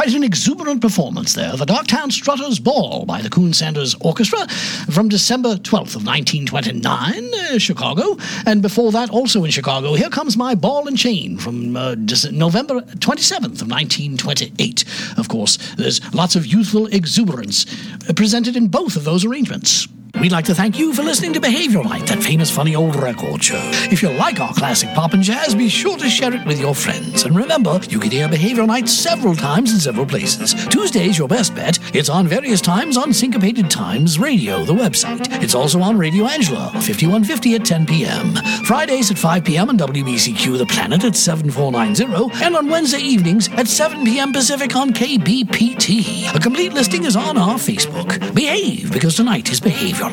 quite an exuberant performance there. The Darktown Strutters Ball by the Coon Sanders Orchestra from December 12th of 1929, Chicago. And before that, also in Chicago, Here Comes My Ball and Chain from November 27th of 1928. Of course, there's lots of youthful exuberance presented in both of those arrangements. We'd like to thank you for listening to Behavioral Night, that famous funny old record show. If you like our classic pop and jazz, be sure to share it with your friends. And remember, you can hear Behavioral Night several times in several places. Tuesday's your best bet. It's on various times on Syncopated Times Radio, the website. It's also on Radio Angela, 5150 at 10 p.m. Fridays at 5 p.m. on WBCQ The Planet at 7490, and on Wednesday evenings at 7 p.m. Pacific on KBPT. A complete listing is on our Facebook. Behave, because tonight is Behavioral